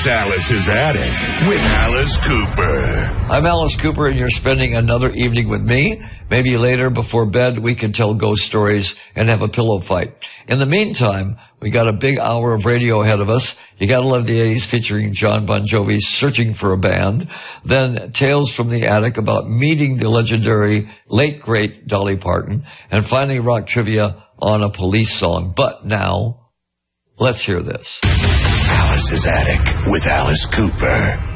It's Alice's Attic with Alice Cooper. I'm Alice Cooper, and you're spending another evening with me. Maybe later, before bed, we can tell ghost stories and have a pillow fight. In the meantime, we got a big hour of radio ahead of us. You gotta love the 80s, featuring John Bon Jovi's Searching for a Band. Then Tales from the Attic about meeting the legendary, late great Dolly Parton. And finally, rock trivia on a Police song. But now, let's hear this. Alice's Attic with Alice Cooper.